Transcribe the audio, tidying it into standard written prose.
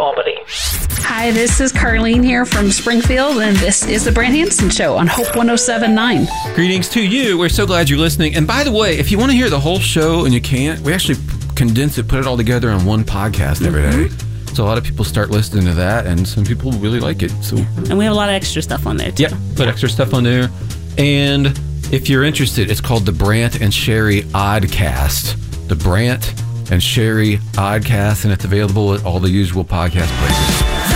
Albany. Hi, this is Carlene here from Springfield, and this is the Brant Hansen Show on Hope 107.9. Greetings to you. We're so glad you're listening. And by the way, if you want to hear the whole show and you can't, we actually condense it, put it all together on one podcast every day. So a lot of people start listening to that, and some people really like it. So, and we have a lot of extra stuff on there, too. Yeah, put extra stuff on there. And if you're interested, it's called the Brant and Sherry Oddcast. The Brant and Sherry Oddcast, and it's available at all the usual podcast places.